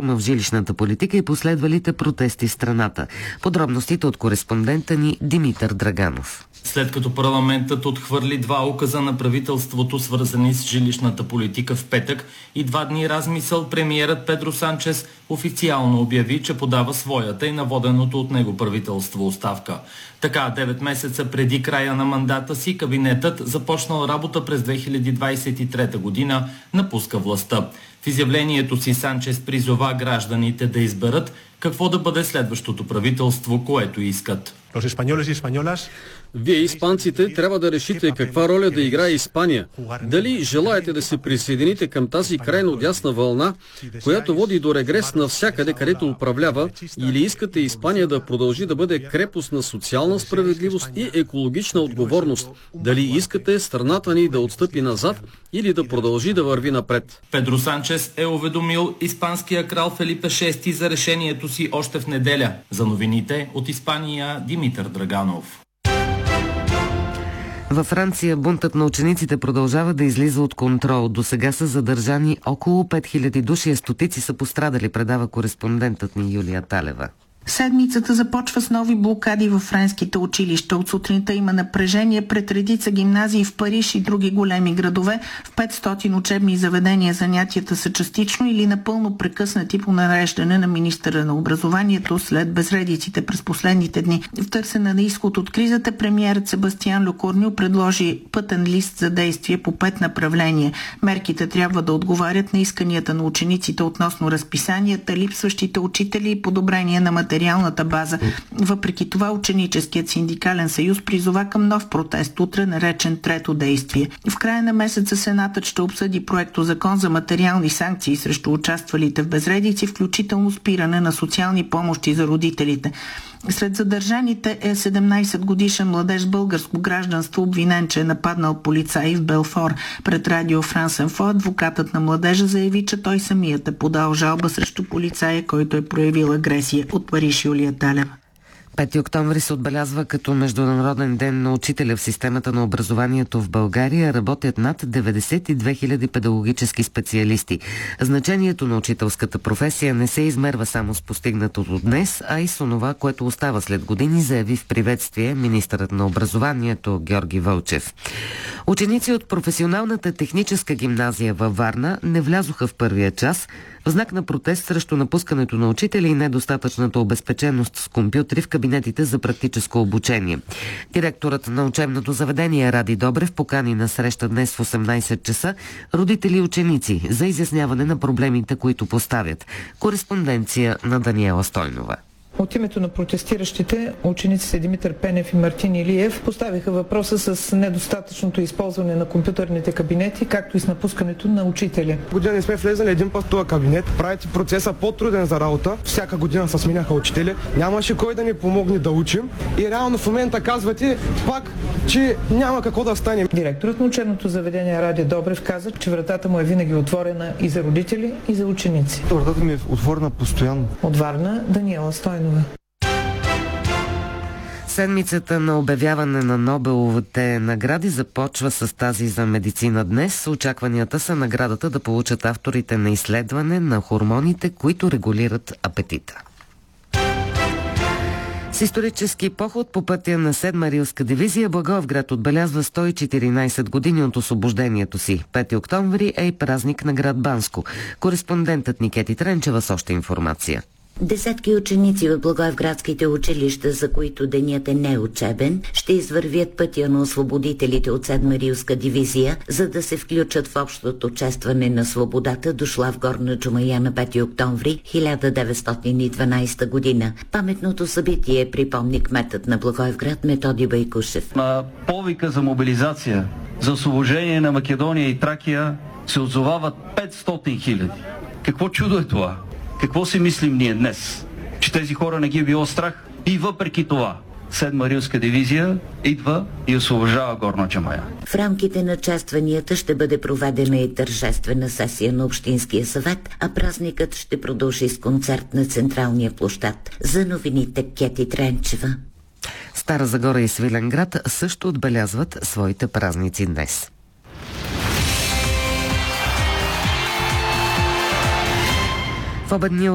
реформа в жилищната политика и последвалите протести в страната. Подробностите от кореспондента ни Димитър Драганов. След като парламентът отхвърли 2 указа на правителството, свързани с жилищната политика в петък и 2 дни размисъл, премиерът Педро Санчес официално обяви, че подава своята и наводеното от него правителство оставка. Така, 9 месеца преди края на мандата си, кабинетът, започнал работа през 2023 година, напуска властта. В изявлението си Санчес призова гражданите да изберат какво да бъде следващото правителство, което искат. Вие, испанците, трябва да решите каква роля да играе Испания. Дали желаете да се присъедините към тази крайно дясна вълна, която води до регрес навсякъде, където управлява, или искате Испания да продължи да бъде крепост на социална справедливост и екологична отговорност? Дали искате страната ни да отстъпи назад или да продължи да върви напред? Педро Санчес е уведомил испанския крал Фелипе VI за решението си още в неделя. За новините от Испания Димитър Драганов. Във Франция бунтът на учениците продължава да излиза от контрол. До сега са задържани около 5000 души, а стотици са пострадали, предава кореспондентът ни Юлия Талева. Седмицата започва с нови блокади във френските училища. От сутринта има напрежение пред редица гимназии в Париж и други големи градове. В 500 учебни заведения занятията са частично или напълно прекъснати по нареждане на министъра на образованието след безредиците през последните дни. В търсене на изход от кризата, премиерът Себастиан Лекорню предложи пътен лист за действие по 5 направления. Мерките трябва да отговарят на исканията на учениците относно разписанията, липсващите учители и подобрение на материалната база. Въпреки това, ученическият синдикален съюз призова към нов протест, утре наречен трето действие. В края на месеца Сенатът ще обсъди проекто закон за материални санкции срещу участвалите в безредици, включително спиране на социални помощи за родителите. Сред задържаните е 17-годишен младеж с българско гражданство, обвинен, че е нападнал полицаи в Белфор. Пред радио Франс Инфо адвокатът на младежа заяви, че той самият е подал жалба срещу полицая, който е проявил агресия. От Париж Юлия Талева. 5 октомври се отбелязва като Международен ден на учителя. В системата на образованието в България работят над 92 000 педагогически специалисти. Значението на учителската професия не се измерва само с постигнатото днес, а и с онова, което остава след години, заяви в приветствие министърът на образованието Георги Вълчев. Ученици от професионалната техническа гимназия във Варна не влязоха в първия час в знак на протест срещу напускането на учители и недостатъчната обезпеченост с компютри в кабинетите за практическо обучение. Директорът на учебното заведение Ради Добрев покани на среща днес в 18 часа родители и ученици за изясняване на проблемите, които поставят. Кореспонденция на Даниела Стойнова. От името на протестиращите, учениците Димитър Пенев и Мартин Илиев поставиха въпроса с недостатъчното използване на компютърните кабинети, както и с напускането на учители. Година не сме влезали един път в този кабинет. Правите процеса по-труден за работа. Всяка година се сменяха учители. Нямаше кой да ни помогне да учим. И реално в момента казвате пак, че няма какво да стане. Директорът на учебното заведение Ради Добрев каза, че вратата му е винаги отворена и за родители, и за ученици. Вратата ми е отворена постоянно. От Варна, Даниела Стойнова. Седмицата на обявяване на Нобеловите награди започва с тази за медицина днес. Очакванията са наградата да получат авторите на изследване на хормоните, които регулират апетита. С исторически поход по пътя на 7-ма Рилска дивизия Благоевград отбелязва 114 години от освобождението си. 5 октомври е и празник на град Банско. Кореспондентът Никети Тренчева с още информация. Десетки ученици от благоевградските училища, за които денят е неучебен, ще извървят пътя на освободителите от 7-ма Рилска дивизия, за да се включат в общото честване на свободата, дошла в Горна Джумая на 5 октомври 1912 година. Паметното събитие припомни кметът на Благоевград Методи Байкушев. На повика за мобилизация за освобождение на Македония и Тракия се отзовават 500 000. Какво чудо е това? Какво си мислим ние днес? Че тези хора не ги е било страх? И въпреки това, 7-ма Рилска дивизия идва и освобождава Горна Джумая. В рамките на честванията ще бъде проведена и тържествена сесия на Общинския съвет, а празникът ще продължи с концерт на Централния площад. За новините Кети Тренчева. Стара Загора и Свиленград също отбелязват своите празници днес. В обедния